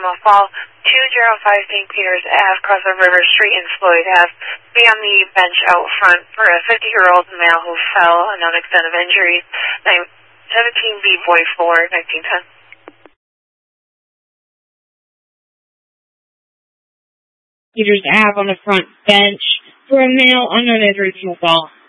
Fall 205 St. Peter's Ave, cross of River Street in Floyd Ave. Be on the bench out front for a 50-year-old male who fell, unknown extent of injuries. 17B Boy 4, 1910. Peters Ave on the front bench for a male unknown injuries from a fall.